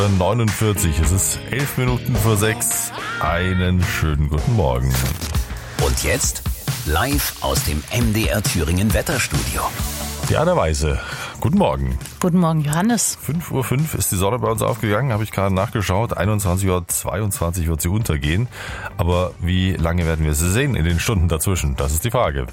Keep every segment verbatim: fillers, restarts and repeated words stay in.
neunundvierzig, es ist elf Minuten vor sechs. Einen schönen guten Morgen. Und jetzt live aus dem M D R Thüringen Wetterstudio. Diana Weise, guten Morgen. Guten Morgen, Johannes. fünf Uhr fünf ist die Sonne bei uns aufgegangen, habe ich gerade nachgeschaut. einundzwanzig Uhr zweiundzwanzig wird sie untergehen. Aber wie lange werden wir sie sehen in den Stunden dazwischen? Das ist die Frage.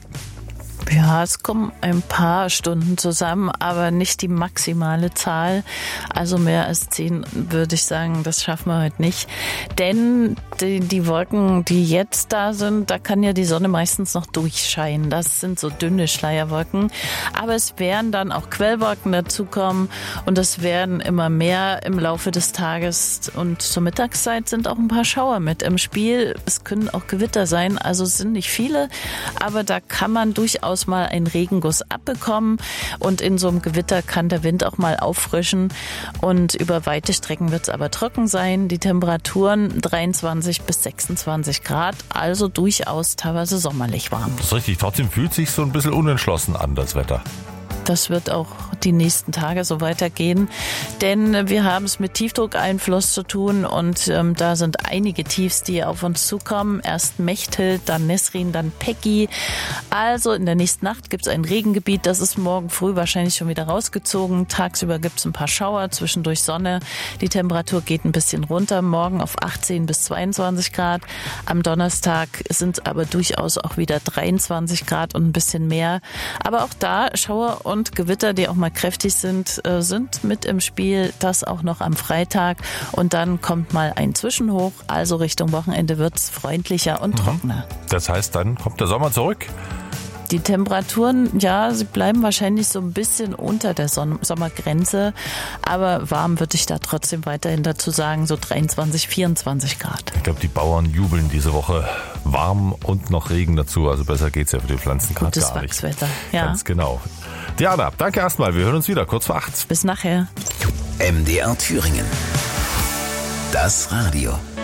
Ja, es kommen ein paar Stunden zusammen, aber nicht die maximale Zahl. Also mehr als zehn würde ich sagen, das schaffen wir heute nicht. Denn die, die Wolken, die jetzt da sind, da kann ja die Sonne meistens noch durchscheinen. Das sind so dünne Schleierwolken. Aber es werden dann auch Quellwolken dazukommen und es werden immer mehr im Laufe des Tages. Und zur Mittagszeit sind auch ein paar Schauer mit im Spiel. Es können auch Gewitter sein, also es sind nicht viele, aber da kann man durchaus mal einen Regenguss abbekommen und in so einem Gewitter kann der Wind auch mal auffrischen und über weite Strecken wird es aber trocken sein. Die Temperaturen dreiundzwanzig bis sechsundzwanzig Grad, also durchaus teilweise sommerlich warm. Das ist richtig, trotzdem fühlt sich so ein bisschen unentschlossen an, das Wetter. Das wird auch die nächsten Tage so weitergehen, denn wir haben es mit Tiefdruckeinfluss zu tun und ähm, da sind einige Tiefs, die auf uns zukommen. Erst Mechthild, dann Nesrin, dann Peggy. Also in der nächsten Nacht gibt es ein Regengebiet, das ist morgen früh wahrscheinlich schon wieder rausgezogen. Tagsüber gibt es ein paar Schauer, zwischendurch Sonne. Die Temperatur geht ein bisschen runter, morgen auf achtzehn bis zweiundzwanzig Grad. Am Donnerstag sind es aber durchaus auch wieder dreiundzwanzig Grad und ein bisschen mehr. Aber auch da Schauer und Und Gewitter, die auch mal kräftig sind, sind mit im Spiel. Das auch noch am Freitag. Und dann kommt mal ein Zwischenhoch. Also Richtung Wochenende wird es freundlicher und trockener. Das heißt, dann kommt der Sommer zurück? Die Temperaturen, ja, sie bleiben wahrscheinlich so ein bisschen unter der Son- Sommergrenze. Aber warm würde ich da trotzdem weiterhin dazu sagen, so dreiundzwanzig, vierundzwanzig Grad. Ich glaube, die Bauern jubeln diese Woche. Warm und noch Regen dazu. Also besser geht's ja für die Pflanzen gerade Gutes gar nicht. Wachswetter, ja. Ganz genau. Diana, danke erstmal. Wir hören uns wieder kurz vor acht. Bis nachher. M D R Thüringen. Das Radio.